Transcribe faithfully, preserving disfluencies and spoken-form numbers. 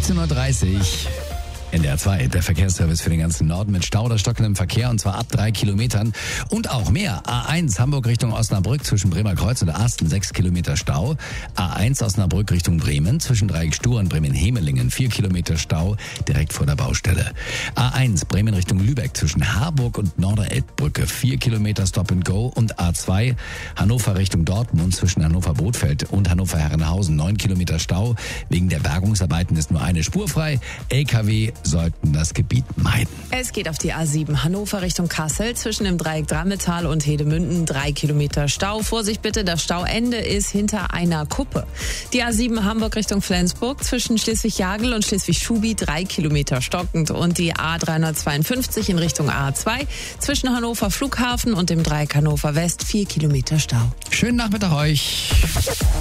sechzehn Uhr dreißig. In der zwei, der Verkehrsservice für den ganzen Norden mit Stau oder stockendem Verkehr und zwar ab drei Kilometern und auch mehr. A eins Hamburg Richtung Osnabrück zwischen Bremer Kreuz und Asten sechs Kilometer Stau. A eins Osnabrück Richtung Bremen zwischen Dreieck Stur und Bremen-Hemelingen vier Kilometer Stau direkt vor der Baustelle. A eins Bremen Richtung Lübeck zwischen Harburg und Norderelbbrücke vier Kilometer Stop and Go und A zwei Hannover Richtung Dortmund zwischen Hannover-Bothfeld und Hannover-Herrenhausen neun Kilometer Stau. Wegen der Bergungsarbeiten ist nur eine Spur frei. L K W sollten das Gebiet meiden. Es geht auf die A sieben Hannover Richtung Kassel zwischen dem Dreieck Drammetal und Hedemünden drei Kilometer Stau. Vorsicht bitte, das Stauende ist hinter einer Kuppe. Die A sieben Hamburg Richtung Flensburg zwischen Schleswig-Jagel und Schleswig-Schubi drei Kilometer stockend und die A dreihundertzweiundfünfzig in Richtung A zwei zwischen Hannover Flughafen und dem Dreieck Hannover West vier Kilometer Stau. Schönen Nachmittag euch.